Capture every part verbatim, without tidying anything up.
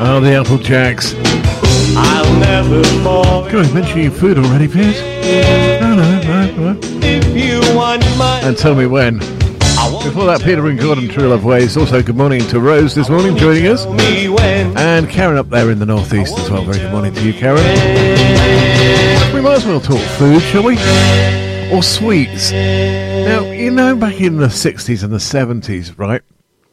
Oh, the Apple Jacks. I'll never fall. Can I mention your food already, Piers? No, no, no, no. If you want my And tell me when. Before that, Peter and Gordon, True Love Ways. Also, good morning to Rose this morning, joining us. me when And Karen up there in the northeast as well. Very good morning to you, Karen. We might as well talk food, shall we? Or sweets. Now, you know, back in the sixties and the seventies, right?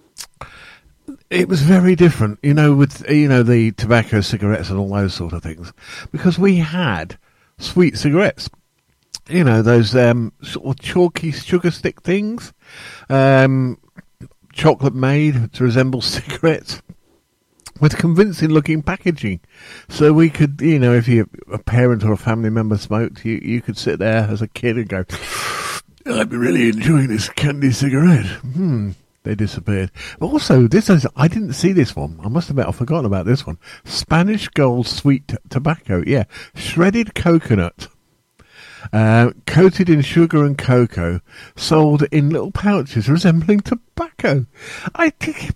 It was very different, you know, with, you know, the tobacco, cigarettes and all those sort of things. Because we had sweet cigarettes. You know, those um, sort of chalky sugar stick things. Um, chocolate made to resemble cigarettes. With convincing looking packaging. So we could, you know, if you a parent or a family member smoked, you, you could sit there as a kid and go, I'd be really enjoying this candy cigarette. Hmm. They disappeared. But also, this is, I didn't see this one. I must admit, I've forgotten about this one. Spanish Gold Sweet t- Tobacco. Yeah. Shredded coconut. Uh, coated in sugar and cocoa. Sold in little pouches resembling tobacco. I think...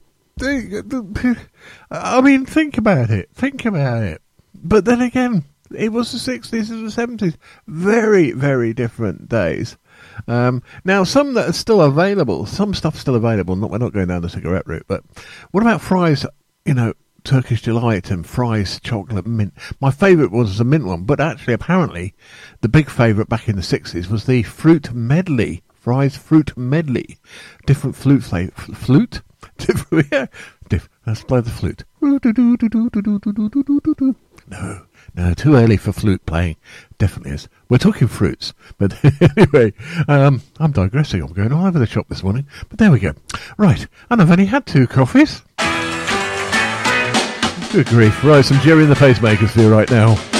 I mean, think about it. Think about it. But then again, it was the sixties and the seventies. Very, very different days. Um, now, some that are still available, some stuff's still available. Not, we're not going down the cigarette route, but what about fries, you know, Turkish Delight and fries chocolate mint? My favourite was the mint one, but actually, apparently, the big favourite back in the sixties was the fruit medley. Fries fruit medley. Different flute flavour. Flute? Different, yeah. Diff- let's play the flute. No, no, too early for flute playing. Definitely is. We're talking fruits. But anyway, um, I'm digressing. I'm going all over the shop this morning. But there we go. Right, and I've only had two coffees. Good grief. Right, some Jerry and the Pacemakers for you right now.